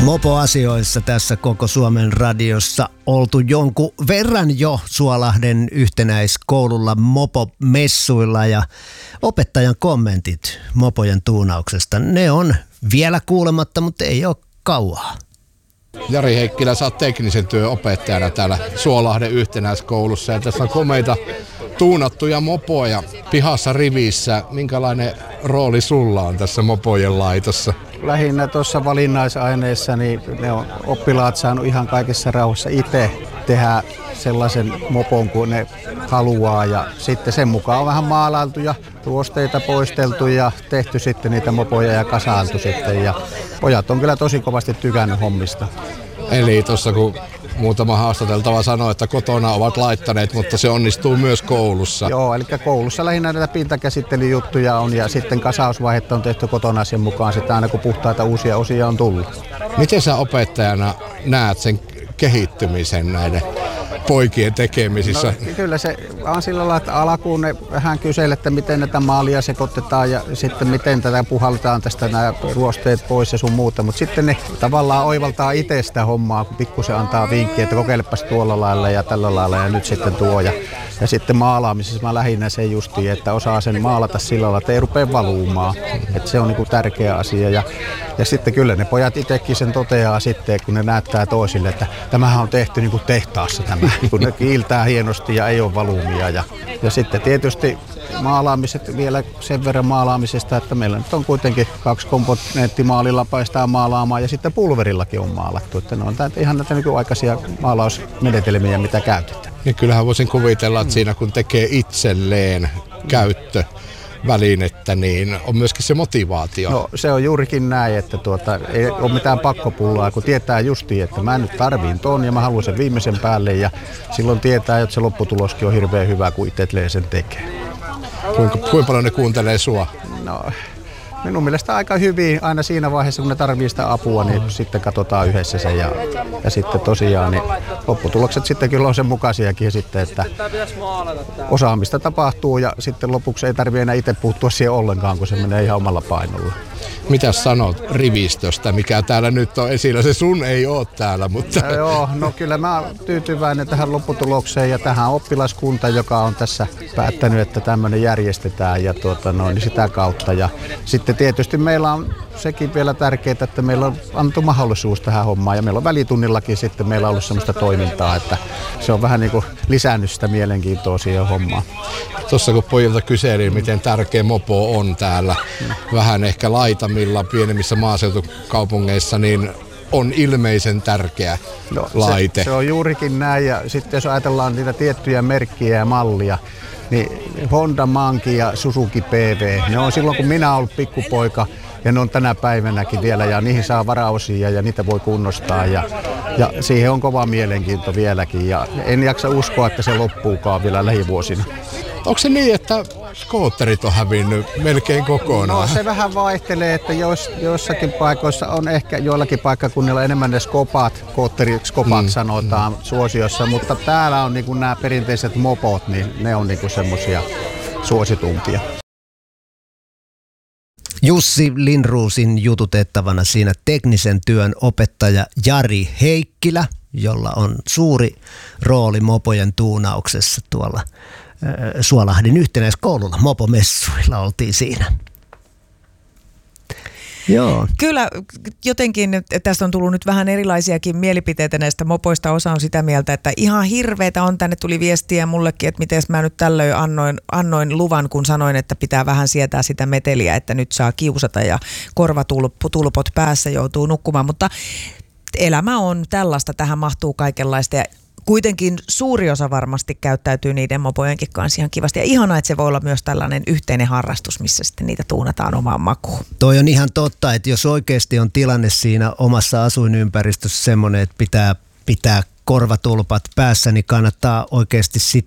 Mopoasioissa tässä koko Suomen radiossa oltu jonkun verran jo Suolahden yhtenäiskoululla mopomessuilla ja opettajan kommentit mopojen tuunauksesta, ne on vielä kuulematta, mutta ei ole kauaa. Jari Heikkilä, sä oot teknisen työn opettajana täällä Suolahden yhtenäiskoulussa ja tässä on komeita tuunattuja mopoja pihassa rivissä. Minkälainen rooli sulla on tässä mopojen laitossa? Lähinnä tuossa valinnaisaineessa niin ne on oppilaat saanut ihan kaikessa rauhassa itse tehdä sellaisen mopon kuin ne haluaa ja sitten sen mukaan on vähän maalailtu ja ruosteita poisteltu ja tehty sitten niitä mopoja ja kasailtu sitten ja pojat on kyllä tosi kovasti tykännyt hommista. Eli tuossa kun muutama haastateltava sanoi, että kotona ovat laittaneet, mutta se onnistuu myös koulussa. Joo, eli koulussa lähinnä näitä pintakäsittelyjuttuja on ja sitten kasausvaihetta on tehty kotona sen mukaan sitten aina kun puhtaita uusia osia on tullut. Miten sä opettajana näet sen kehittymisen näiden poikien tekemisissä? No, kyllä se on sillä lailla, että alkuun ne vähän kyselee, että miten näitä maalia sekoitetaan ja sitten miten tätä puhalletaan tästä nämä ruosteet pois ja sun muuta. Mutta sitten ne tavallaan oivaltaa itse sitä hommaa, kun pikkusen antaa vinkkiä, että kokeilepas tuolla lailla ja tällä lailla ja nyt sitten tuo. Ja sitten maalaamisessa mä lähinnä se justiin, että osaa sen maalata sillä lailla, että ei rupea valumaan. Että se on niinku tärkeä asia. Ja sitten kyllä ne pojat itsekin sen toteaa sitten, kun ne näyttää toisille, että tämähän on tehty niinku tehtaassa tämä. Kun ne kiiltää hienosti ja ei ole valumia. Ja sitten tietysti maalaamiset vielä sen verran maalaamisesta, että meillä nyt on kuitenkin 2 komponenttimaalilla paistaa maalaamaan ja sitten pulverillakin on maalattu. Että ne on ihan näitä nykyaikaisia maalausmenetelmiä, mitä käytetään. Niin kyllähän voisin kuvitella, että siinä kun tekee itselleen käyttövälinettä, niin on myöskin se motivaatio. No se on juurikin näin, että ei ole mitään pakkopullaa, kun tietää justiin, että mä nyt tarviin ton ja mä haluan sen viimeisen päälle ja silloin tietää, että se lopputuloskin on hirveän hyvä, kun itse sen tekee. Kuinka paljon ne kuuntelee sua? No, minun mielestä aika hyvin. Aina siinä vaiheessa, kun ne tarvitsee sitä apua, niin sitten katsotaan yhdessä se. Ja sitten tosiaan niin lopputulokset sitten kyllä on sen mukaisiakin sitten, että osaamista tapahtuu ja sitten lopuksi ei tarvitse enää itse puuttua siihen ollenkaan, kun se menee ihan omalla painolla. Mitäs sanot rivistöstä, mikä täällä nyt on esillä? Se sun ei ole täällä, mutta... Joo, no kyllä mä oon tyytyväinen tähän lopputulokseen ja tähän oppilaskunta, joka on tässä päättänyt, että tämmöinen järjestetään ja niin sitä kautta. Ja sitten tietysti meillä on sekin vielä tärkeää, että meillä on annettu mahdollisuus tähän hommaan ja meillä on välitunnillakin sitten meillä on ollut semmoista toimintaa, että se on vähän niin kuin lisännyt sitä mielenkiintoa siihen hommaan. Tuossa kun pojilta kyselin, miten tärkeä mopo on täällä, vähän ehkä laitamilla pienemmissä maaseutukaupungeissa, niin on ilmeisen tärkeä laite. Se on juurikin näin ja sitten jos ajatellaan niitä tiettyjä merkkiä ja mallia, niin Honda Monkey ja Suzuki PV, ne on silloin kun minä olen ollut pikkupoika ja ne on tänä päivänäkin vielä ja niihin saa varaosia ja niitä voi kunnostaa ja siihen on kova mielenkiinto vieläkin ja en jaksa uskoa, että se loppuukaan vielä lähivuosina. Onko se niin, että skootterit on hävinnyt melkein kokonaan? No se vähän vaihtelee, että joissakin paikoissa on ehkä joillakin paikkakunnilla enemmän ne skopat, skootteriskopat sanotaan suosiossa, mutta täällä on niin kuin nämä perinteiset mopot, niin ne on niin kuin semmoisia suositumpia. Jussi Lindruusin jututettavana siinä teknisen työn opettaja Jari Heikkilä, jolla on suuri rooli mopojen tuunauksessa tuolla Suolahden yhtenäiskoululla. Mopomessuilla oltiin siinä. Joo. Kyllä jotenkin tästä on tullut nyt vähän erilaisiakin mielipiteitä näistä mopoista. Osa on sitä mieltä, että ihan hirveetä on. Tänne tuli viestiä mullekin, että miten mä nyt tällöin annoin luvan, kun sanoin, että pitää vähän sietää sitä meteliä, että nyt saa kiusata ja korvatulpot päässä joutuu nukkumaan. Mutta elämä on tällaista, tähän mahtuu kaikenlaista ja kuitenkin suuri osa varmasti käyttäytyy niiden mopojenkin kanssa ihan kivasti. Ja ihanaa, että se voi olla myös tällainen yhteinen harrastus, missä sitten niitä tuunataan omaan makuun. Toi on ihan totta, että jos oikeasti on tilanne siinä omassa asuinympäristössä semmoinen, että pitää korvatulpat päässä, niin kannattaa oikeasti sitten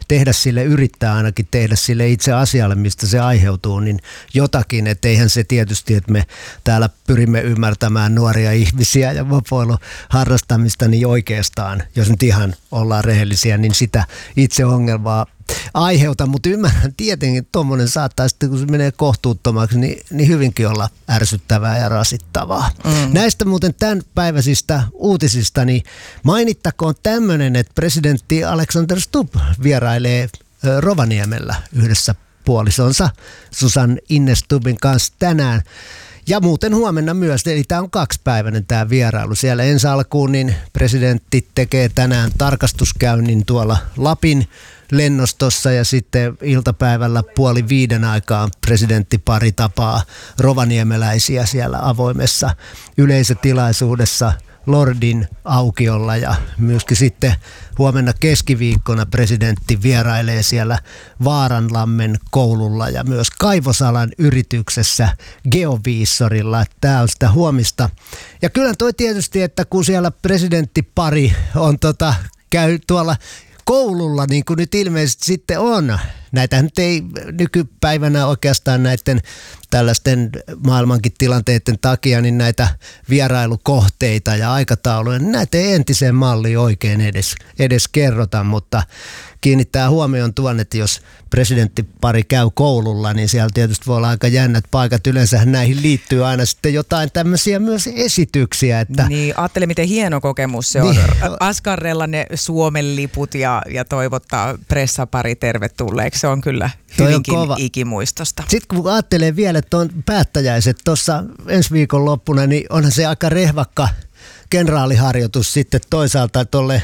yrittää ainakin tehdä sille itse asialle, mistä se aiheutuu, niin jotakin, että eihän se tietysti, että me täällä pyrimme ymmärtämään nuoria ihmisiä ja mopoilun harrastamista, niin oikeastaan, jos nyt ihan ollaan rehellisiä, niin sitä itse ongelmaa aiheuta, mutta ymmärrän tietenkin, että tuommoinen saattaa sitten, kun se menee kohtuuttomaksi, niin hyvinkin olla ärsyttävää ja rasittavaa. Näistä muuten tämän päiväisistä uutisista, niin mainittakoon tämmöinen, että presidentti Alexander Stubb vierailee Rovaniemellä yhdessä puolisonsa Susan Ines Stubbin kanssa tänään. Ja muuten huomenna myös, eli tämä on 2-päiväinen tämä vierailu. Siellä ensi alkuun niin presidentti tekee tänään tarkastuskäynnin tuolla Lapin lennostossa ja sitten iltapäivällä 4:30 aikaan presidenttipari tapaa rovaniemeläisiä siellä avoimessa yleisötilaisuudessa Lordin aukiolla ja myöskin sitten huomenna keskiviikkona presidentti vierailee siellä Vaaranlammen koululla ja myös kaivosalan yrityksessä Geoviisorilla. Tämä on sitä huomista. Ja kyllä toi tietysti, että kun siellä presidenttipari on käy tuolla koululla, niin kuin nyt ilmeisesti sitten on. Näitähän nyt ei nykypäivänä oikeastaan näiden tällaisten maailmankin tilanteiden takia, niin näitä vierailukohteita ja aikatauluja, niin näitä ei entiseen malliin oikein edes kerrota, mutta kiinnittää huomioon tuon, että jos presidenttipari käy koululla, niin siellä tietysti voi olla aika jännät paikat. Yleensähän näihin liittyy aina sitten jotain tämmöisiä myös esityksiä. Että niin, ajattele miten hieno kokemus se on. Niin. Askarrella ne Suomen liput ja toivottaa pressapari tervetulleeksi. Se on kyllä hyvinkin ikimuistosta. Sitten kun ajattelee vielä, että on päättäjäiset tuossa ensi viikon loppuna, niin onhan se aika rehvakka kenraaliharjoitus sitten toisaalta tuolle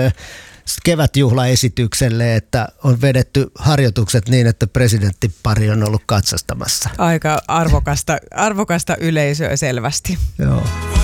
kevätjuhlaesitykselle, että on vedetty harjoitukset niin, että presidenttipari on ollut katsastamassa. Aika arvokasta yleisöä selvästi. Joo.